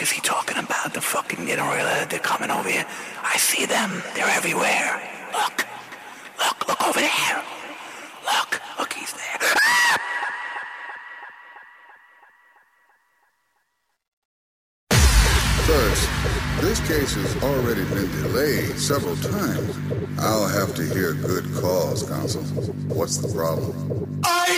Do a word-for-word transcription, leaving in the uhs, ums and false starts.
is he talking about? The fucking getting real, they're coming over here. I see them. They're everywhere. Look. Look, look over there. Look, look, he's there. Ah! First, this case has already been delayed several times. I'll have to hear good cause, counsel. What's the problem? I